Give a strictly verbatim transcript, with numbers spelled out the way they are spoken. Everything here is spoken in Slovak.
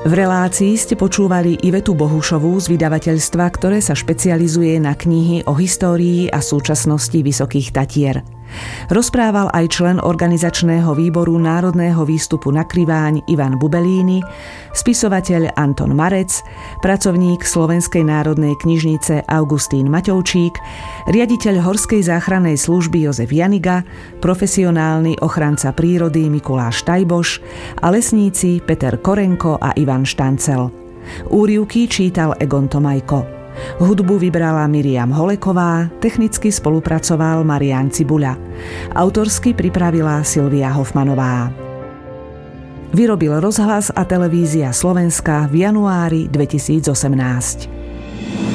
V relácii ste počúvali Ivetu Bohušovú z vydavateľstva, ktoré sa špecializuje na knihy o histórii a súčasnosti Vysokých Tatier. Rozprával aj člen organizačného výboru Národného výstupu na Kriváň Ivan Bubelíny, spisovateľ Anton Marec, pracovník Slovenskej národnej knižnice Augustín Maťovčík, riaditeľ Horskej záchrannej služby Jozef Janiga, profesionálny ochranca prírody Mikuláš Tajboš a lesníci Peter Korenko a Ivan Štancel. Úryvky čítal Egon Tomajko. Hudbu vybrala Miriam Holeková, technicky spolupracoval Marián Cibuľa. Autorsky pripravila Silvia Hofmanová. Vyrobil Rozhlas a televízia Slovenska v januári dvetisícosemnásť.